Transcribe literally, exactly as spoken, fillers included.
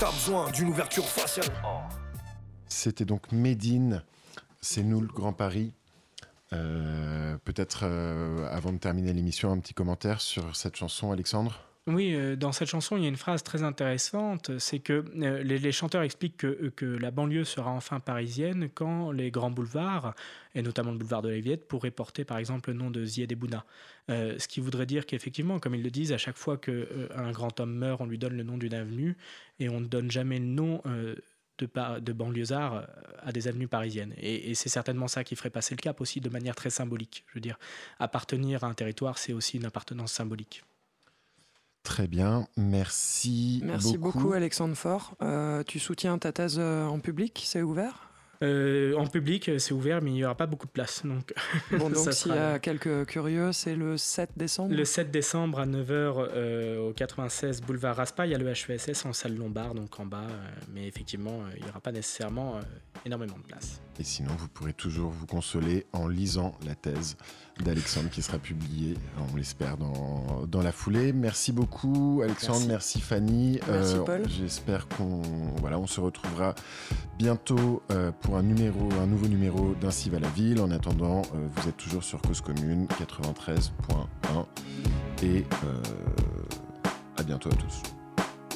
t'as besoin d'une ouverture faciale. C'était donc Médine, c'est nous le Grand Paris. Euh, peut-être euh, avant de terminer l'émission, un petit commentaire sur cette chanson, Alexandre ? Oui, euh, dans cette chanson, il y a une phrase très intéressante, c'est que euh, les, les chanteurs expliquent que, que la banlieue sera enfin parisienne quand les grands boulevards, et notamment le boulevard de la Villette, pourraient porter par exemple le nom de Zied et Bouna. Euh, ce qui voudrait dire qu'effectivement, comme ils le disent, à chaque fois qu'un euh, grand homme meurt, on lui donne le nom d'une avenue, et on ne donne jamais le nom euh, de, par, de banlieusards à des avenues parisiennes. Et, et c'est certainement ça qui ferait passer le cap aussi de manière très symbolique. Je veux dire, appartenir à un territoire, c'est aussi une appartenance symbolique. Très bien, merci, Merci beaucoup. beaucoup Alexandre Faure. Euh, tu soutiens ta thèse en public, c'est ouvert ? Euh, en public, c'est ouvert, mais il n'y aura pas beaucoup de place. Donc, bon, donc s'il y a là. quelques curieux, c'est le sept décembre ? Le sept décembre à neuf heures euh, au quatre-vingt-seize boulevard Raspail, il y a le H E S S en salle Lombard, donc en bas. Euh, mais effectivement, euh, il n'y aura pas nécessairement euh, énormément de place. Et sinon, vous pourrez toujours vous consoler en lisant la thèse d'Alexandre qui sera publiée, on l'espère, dans, dans la foulée. Merci beaucoup Alexandre, merci, merci Fanny. Merci euh, Paul. J'espère qu'on voilà, on se retrouvera bientôt euh, pour un, numéro, un nouveau numéro d'Ainsi va la ville. En attendant, euh, vous êtes toujours sur Cause Commune quatre-vingt-treize point un et euh, à bientôt à tous.